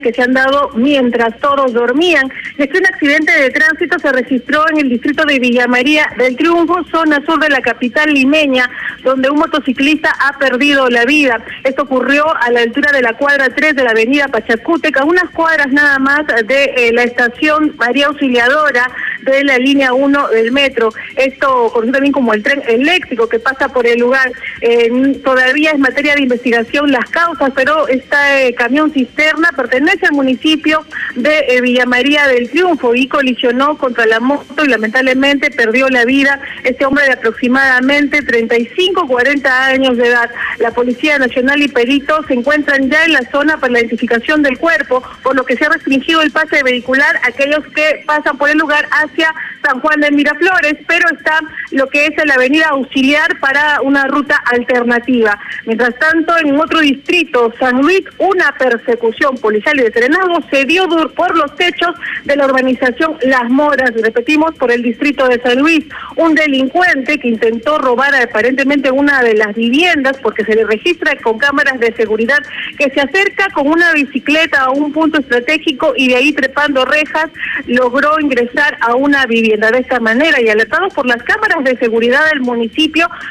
que se han dado mientras todos dormían. Un accidente de tránsito se registró en el distrito de Villa María del Triunfo, zona sur de la capital limeña, donde un motociclista ha perdido la vida. Esto ocurrió a la altura de la cuadra 3 de la avenida Pachacútec, a unas cuadras nada más de la estación María Auxiliadora de la línea 1 del metro. Esto conocido también como el tren eléctrico que pasa por el lugar. Todavía es materia de investigación las causas, pero este camión cisterna pertenece al municipio de Villa María del Triunfo y colisionó contra la moto y lamentablemente perdió la vida este hombre de aproximadamente 35-40 años de edad. La Policía Nacional y peritos se encuentran ya en la zona para la identificación del cuerpo, por lo que se ha restringido el pase vehicular a aquellos que pasan por el lugar hacia San Juan de Miraflores, pero está lo que es la avenida Auxiliar para una ruta alternativa. Mientras tanto, en otro distrito, San Luis, una persecución policial y de serenazgo se dio por los techos de la urbanización Las Moras, repetimos, por el distrito de San Luis. Un delincuente que intentó robar aparentemente una de las viviendas, porque se le registra con cámaras de seguridad que se acerca con una bicicleta a un punto estratégico y de ahí trepando rejas logró ingresar a una vivienda. De esta manera, y alertados por las cámaras de seguridad del municipio,